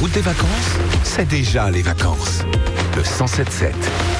route des vacances, c'est déjà les vacances. Le 107.7.